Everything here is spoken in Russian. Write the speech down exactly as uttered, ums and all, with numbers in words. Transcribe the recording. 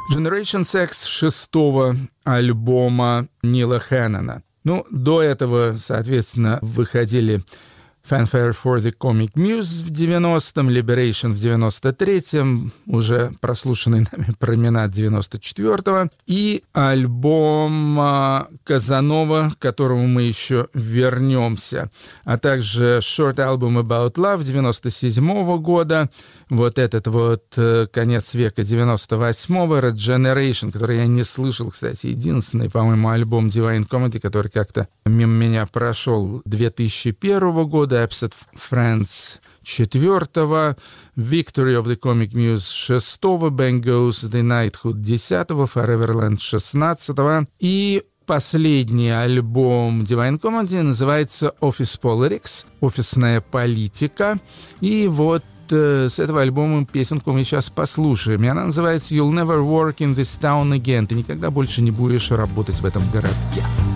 Generation Sex шестого альбома Нила Хэннона. Ну, до этого, соответственно, выходили Fanfare for the Comic Muse в девяностом, Liberation в девяносто третьем, уже прослушанный нами Променад девяносто четвёртого, и альбом Казанова, к которому мы еще вернемся, а также Short Album About Love девяносто седьмого года, вот этот вот конец века девяносто восьмого, Regeneration, который я не слышал, кстати, единственный, по-моему, альбом Divine Comedy, который как-то мимо меня прошел, две тысячи первого года, Absent Friends четвертого, Victory of the Comic Muse шестого, Bang Goes the Knighthood десятого, Foreverland шестнадцатого, и последний альбом Divine Comedy называется Office Politics, офисная политика, и вот с этого альбома песенку мы сейчас послушаем, и она называется You'll Never Work in This Town Again, ты никогда больше не будешь работать в этом городке.